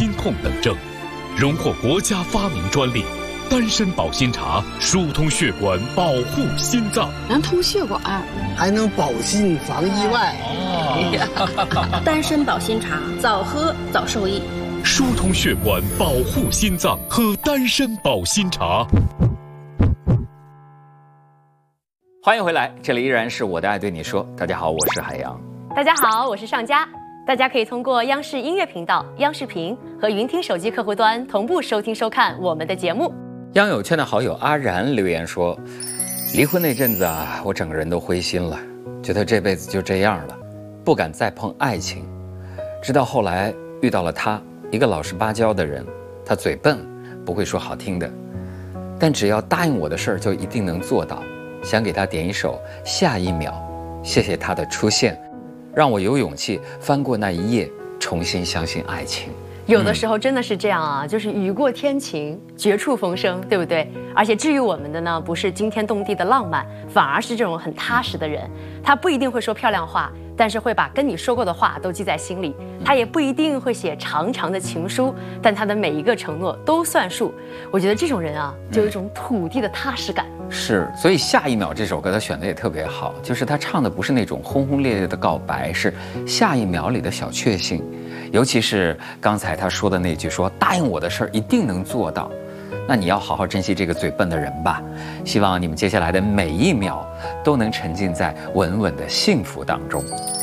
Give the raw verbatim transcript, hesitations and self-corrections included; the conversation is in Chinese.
心痛等症，荣获国家发明专利。丹参保心茶疏通血管，保护心脏， 能通血管， 还能保心防意外。 哦，丹参保心茶，早喝早受益。 疏通血管，保护心脏，喝丹参保心茶。 欢迎回来，这里依然是我的爱对你说。大家好，我是海洋。 大家好，我是尚佳。大家可以通过央视音乐频道、央视频和云听手机客户端同步收听收看我们的节目。 央友圈的好友阿然留言说，离婚那阵子啊，我整个人都灰心了，觉得这辈子就这样了，不敢再碰爱情。直到后来遇到了他，一个老实巴交的人。他嘴笨，不会说好听的，但只要答应我的事儿，就一定能做到。想给他点一首《下一秒》，谢谢他的出现，让我有勇气翻过那一页，重新相信爱情。 有的时候真的是这样啊，就是雨过天晴，绝处逢生，对不对？而且治愈我们的呢，不是惊天动地的浪漫，反而是这种很踏实的人。他不一定会说漂亮话，但是会把跟你说过的话都记在心里。他也不一定会写长长的情书，但他的每一个承诺都算数。我觉得这种人啊，就有一种土地的踏实感。 是，所以下一秒这首歌他选的也特别好，就是他唱的不是那种轰轰烈烈的告白，是下一秒里的小确幸。尤其是刚才他说的那句说答应我的事儿一定能做到，那你要好好珍惜这个嘴笨的人吧。希望你们接下来的每一秒都能沉浸在稳稳的幸福当中。